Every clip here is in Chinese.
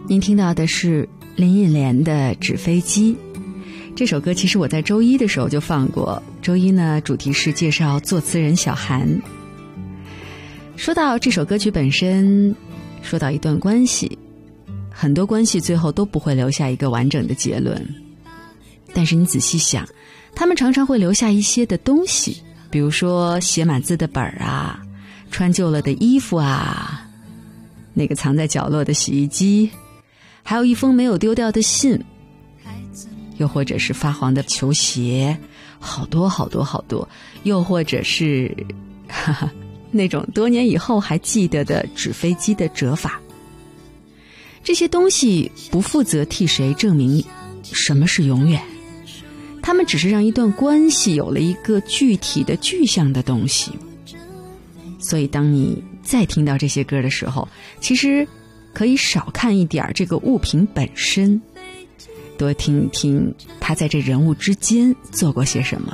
您听到的是林忆莲的《纸飞机》。这首歌其实我在周一的时候就放过，周一呢主题是介绍作词人小韩。说到这首歌曲本身，说到一段关系，很多关系最后都不会留下一个完整的结论，但是你仔细想，他们常常会留下一些的东西，比如说写满字的本啊，穿旧了的衣服啊，那个藏在角落的洗衣机，还有一封没有丢掉的信，又或者是发黄的球鞋，好多好多好多，又或者是那种多年以后还记得的纸飞机的折法。这些东西不负责替谁证明什么是永远，他们只是让一段关系有了一个具体的具象的东西。所以当你再听到这些歌的时候，其实可以少看一点这个物品本身，多听一听他在这人物之间做过些什么。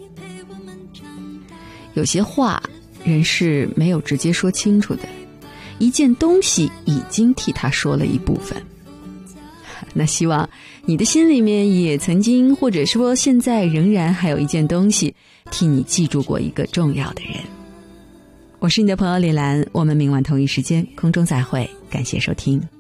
有些话人是没有直接说清楚的，一件东西已经替他说了一部分。那希望你的心里面也曾经，或者说现在仍然还有一件东西替你记住过一个重要的人。我是你的朋友李兰，我们明晚同一时间空中再会，感谢收听。